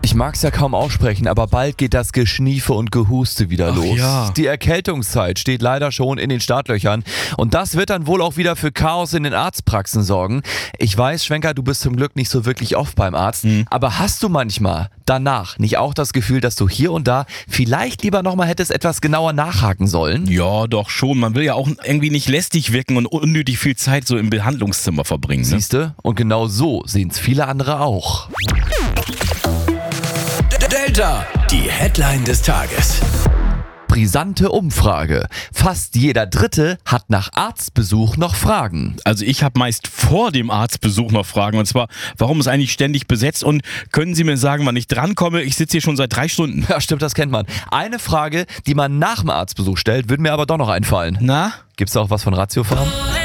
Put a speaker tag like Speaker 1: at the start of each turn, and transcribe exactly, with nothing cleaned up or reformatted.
Speaker 1: Ich mag's ja kaum aussprechen, aber bald geht das Geschniefe und Gehuste wieder
Speaker 2: Ach
Speaker 1: los.
Speaker 2: ja.
Speaker 1: Die Erkältungszeit steht leider schon in den Startlöchern und das wird dann wohl auch wieder für Chaos in den Arztpraxen sorgen. Ich weiß, Schwenker, du bist zum Glück nicht so wirklich oft beim Arzt,
Speaker 2: Mhm.
Speaker 1: aber hast du manchmal danach nicht auch das Gefühl, dass du hier und da vielleicht lieber nochmal hättest etwas genauer nachhaken sollen?
Speaker 2: Ja, doch schon. Man will ja auch irgendwie nicht lästig wirken und unnötig viel Zeit so im Behandlungszimmer verbringen. Ne?
Speaker 1: Siehste? Und genau so sehen's viele andere auch.
Speaker 3: Delta, die Headline des Tages.
Speaker 1: Brisante Umfrage. Fast jeder Dritte hat nach Arztbesuch noch Fragen.
Speaker 2: Also ich habe meist vor dem Arztbesuch noch Fragen. Und zwar, warum ist eigentlich ständig besetzt? Und können Sie mir sagen, wann ich drankomme? Ich sitze hier schon seit drei Stunden.
Speaker 1: Ja, stimmt, das kennt man. Eine Frage, die man nach dem Arztbesuch stellt, würde mir aber doch noch einfallen.
Speaker 2: Na?
Speaker 1: Gibt's da auch was von Ratiofarm?